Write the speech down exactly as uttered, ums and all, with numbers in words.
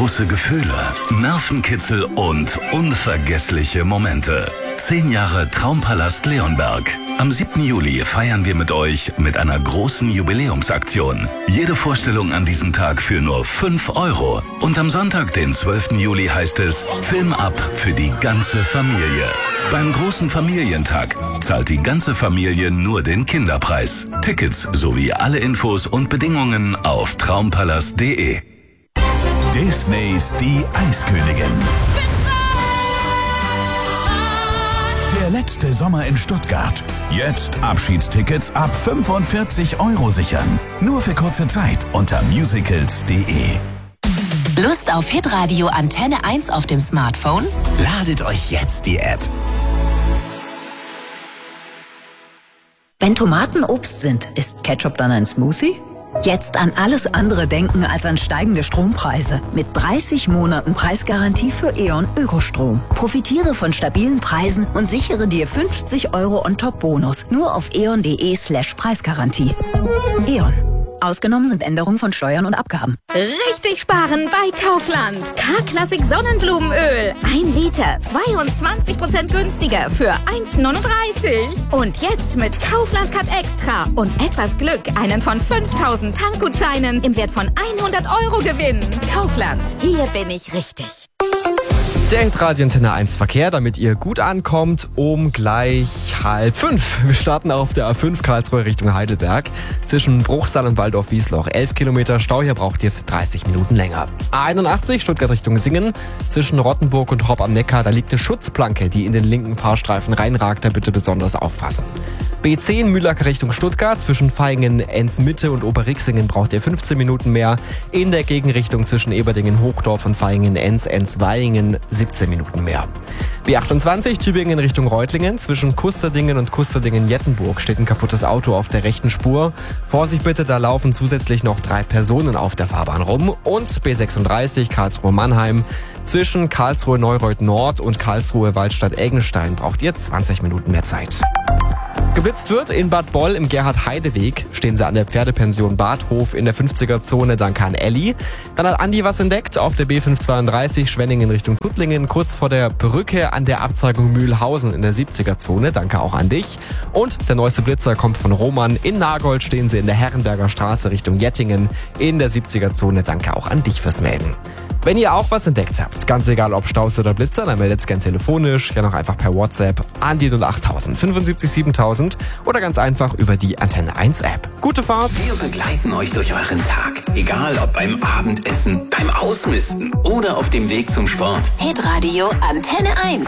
große Gefühle, Nervenkitzel und unvergessliche Momente. Zehn Jahre Traumpalast Leonberg. Am siebten Juli feiern wir mit euch mit einer großen Jubiläumsaktion. Jede Vorstellung an diesem Tag für nur fünf Euro. Und am Sonntag, den zwölften Juli, heißt es Film ab für die ganze Familie. Beim großen Familientag zahlt die ganze Familie nur den Kinderpreis. Tickets sowie alle Infos und Bedingungen auf traumpalast punkt de. Disneys Die Eiskönigin. Der letzte Sommer in Stuttgart. Jetzt Abschiedstickets ab fünfundvierzig Euro sichern. Nur für kurze Zeit unter musicals punkt de. Lust auf Hitradio Antenne eins auf dem Smartphone? Ladet euch jetzt die App. Wenn Tomaten Obst sind, ist Ketchup dann ein Smoothie? Jetzt an alles andere denken als an steigende Strompreise. Mit dreißig Monaten Preisgarantie für E.ON Ökostrom. Profitiere von stabilen Preisen und sichere dir fünfzig Euro on top Bonus. Nur auf eon punkt de slash Preisgarantie. E.ON. Ausgenommen sind Änderungen von Steuern und Abgaben. Richtig sparen bei Kaufland. K-Klassik Sonnenblumenöl. Ein Liter, zweiundzwanzig Prozent günstiger für eins neununddreißig. Und jetzt mit Kaufland Cut Extra und etwas Glück einen von fünftausend Tankgutscheinen im Wert von hundert Euro gewinnen. Kaufland, hier bin ich richtig. Der Hitradio Antenne eins Verkehr, damit ihr gut ankommt, um gleich halb fünf. Wir starten auf der A fünf Karlsruhe Richtung Heidelberg. Zwischen Bruchsal und Waldorf-Wiesloch elf Kilometer Stau. Hier braucht ihr für dreißig Minuten länger. A einundachtzig Stuttgart Richtung Singen. Zwischen Rottenburg und Hopp am Neckar, da liegt eine Schutzplanke, die in den linken Fahrstreifen reinragt. Da bitte besonders aufpassen. B zehn Mühlacker Richtung Stuttgart. Zwischen Vaihingen, Enns-Mitte und Oberrixingen braucht ihr fünfzehn Minuten mehr. In der Gegenrichtung zwischen Eberdingen, Hochdorf und Vaihingen, Enns, Enns-Vaihingen siebzehn Minuten mehr. B achtundzwanzig Tübingen Richtung Reutlingen. Zwischen Kusterdingen und Kusterdingen-Jettenburg steht ein kaputtes Auto auf der rechten Spur. Vorsicht bitte, da laufen zusätzlich noch drei Personen auf der Fahrbahn rum. Und B sechsunddreißig Karlsruhe-Mannheim. Zwischen Karlsruhe-Neureuth Nord und Karlsruhe-Waldstadt-Eggenstein braucht ihr zwanzig Minuten mehr Zeit. Geblitzt wird in Bad Boll im Gerhard-Heide-Weg. Stehen sie an der Pferdepension Badhof in der fünfziger-Zone. Danke an Elli. Dann hat Andi was entdeckt auf der B fünfhundertzweiunddreißig Schwenningen Richtung Tuttlingen. Kurz vor der Brücke an der Abzweigung Mühlhausen in der siebziger-Zone. Danke auch an dich. Und der neueste Blitzer kommt von Roman. In Nagold stehen sie in der Herrenberger Straße Richtung Jettingen in der siebziger-Zone. Danke auch an dich fürs Melden. Wenn ihr auch was entdeckt habt, ganz egal ob Staus oder Blitzer, dann meldet es gern telefonisch, ja noch einfach per WhatsApp an die null acht tausend fünfundsiebzig siebentausend oder ganz einfach über die Antenne eins App. Gute Fahrt! Wir begleiten euch durch euren Tag. Egal ob beim Abendessen, beim Ausmisten oder auf dem Weg zum Sport. Hitradio Antenne eins.